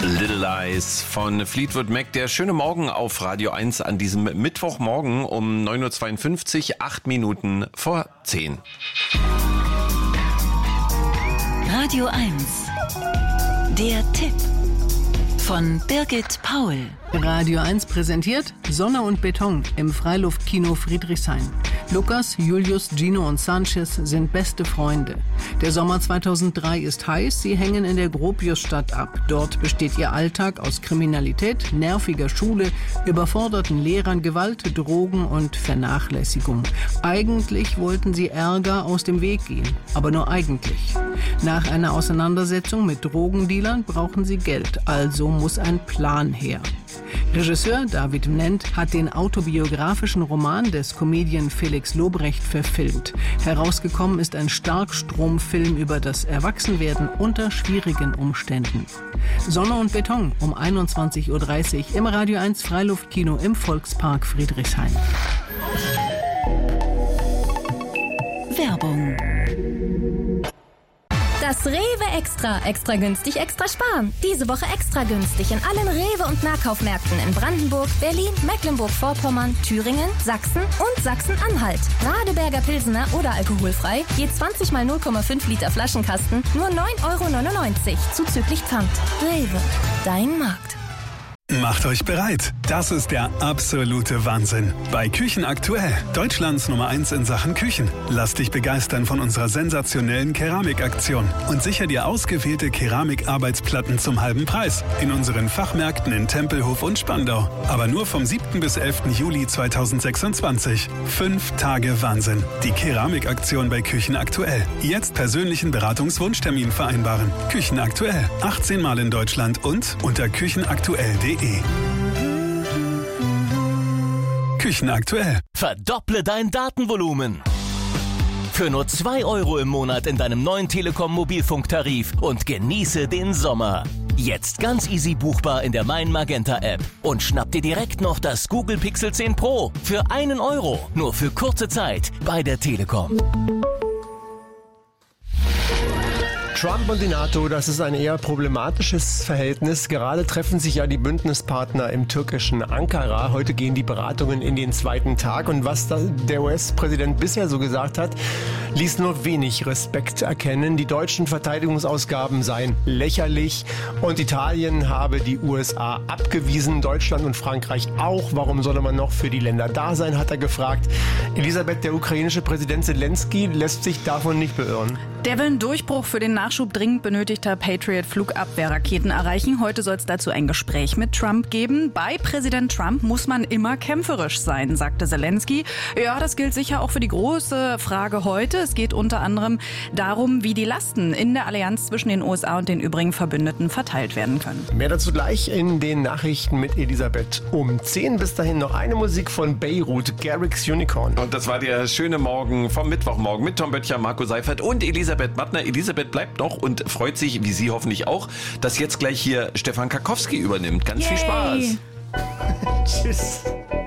Little Lies von Fleetwood Mac. Der schöne Morgen auf Radio 1 an diesem Mittwochmorgen um 9.52 Uhr, 8 Minuten vor 10. Radio 1, der Tipp von Birgit Paul. Radio 1 präsentiert Sonne und Beton im Freiluftkino Friedrichshain. Lukas, Julius, Gino und Sanchez sind beste Freunde. Der Sommer 2003 ist heiß, sie hängen in der Gropiusstadt ab. Dort besteht ihr Alltag aus Kriminalität, nerviger Schule, überforderten Lehrern, Gewalt, Drogen und Vernachlässigung. Eigentlich wollten sie Ärger aus dem Weg gehen, aber nur eigentlich. Nach einer Auseinandersetzung mit Drogendealern brauchen sie Geld, also muss ein Plan her. Regisseur David Mnent hat den autobiografischen Roman des Comedian Felix Lobrecht verfilmt. Herausgekommen ist ein Starkstromfilm über das Erwachsenwerden unter schwierigen Umständen. Sonne und Beton um 21.30 Uhr im Radio 1 Freiluftkino im Volkspark Friedrichshain. Werbung. Das Rewe Extra. Extra günstig, extra sparen. Diese Woche extra günstig in allen Rewe- und Nahkaufmärkten in Brandenburg, Berlin, Mecklenburg-Vorpommern, Thüringen, Sachsen und Sachsen-Anhalt. Radeberger Pilsener oder alkoholfrei, je 20 mal 0,5 Liter Flaschenkasten, nur 9,99 € zuzüglich Pfand. Rewe, dein Markt. Macht euch bereit. Das ist der absolute Wahnsinn. Bei Küchen aktuell, Deutschlands Nummer 1 in Sachen Küchen. Lass dich begeistern von unserer sensationellen Keramikaktion und sicher dir ausgewählte Keramikarbeitsplatten zum halben Preis in unseren Fachmärkten in Tempelhof und Spandau. Aber nur vom 7. bis 11. Juli 2026. 5 Tage Wahnsinn. Die Keramikaktion bei Küchen aktuell. Jetzt persönlichen Beratungswunschtermin vereinbaren. Küchen aktuell. 18 Mal in Deutschland und unter küchenaktuell.de. Küchen aktuell. Verdopple dein Datenvolumen. Für nur 2 € im Monat in deinem neuen Telekom Mobilfunktarif und genieße den Sommer. Jetzt ganz easy buchbar in der Mein Magenta App und schnapp dir direkt noch das Google Pixel 10 Pro für 1 €. Nur für kurze Zeit bei der Telekom. Trump und die NATO, das ist ein eher problematisches Verhältnis. Gerade treffen sich ja die Bündnispartner im türkischen Ankara. Heute gehen die Beratungen in den 2. Tag. Und was der US-Präsident bisher so gesagt hat, ließ nur wenig Respekt erkennen. Die deutschen Verteidigungsausgaben seien lächerlich und Italien habe die USA abgewiesen, Deutschland und Frankreich auch. Warum solle man noch für die Länder da sein, hat er gefragt. Elisabeth, der ukrainische Präsident Zelensky lässt sich davon nicht beirren. Der will einen Durchbruch für den Nachschub dringend benötigter Patriot-Flugabwehrraketen erreichen. Heute soll es dazu ein Gespräch mit Trump geben. Bei Präsident Trump muss man immer kämpferisch sein, sagte Zelensky. Ja, das gilt sicher auch für die große Frage heute. Es geht unter anderem darum, wie die Lasten in der Allianz zwischen den USA und den übrigen Verbündeten verteilt werden können. Mehr dazu gleich in den Nachrichten mit Elisabeth um 10. Bis dahin noch eine Musik von Beirut, Garrix Unicorn. Und das war der schöne Morgen vom Mittwochmorgen mit Tom Böttcher, Marco Seifert und Elisabeth Mattner. Elisabeth bleibt noch und freut sich, wie Sie hoffentlich auch, dass jetzt gleich hier Stefan Karkowski übernimmt. Ganz viel Spaß. Tschüss.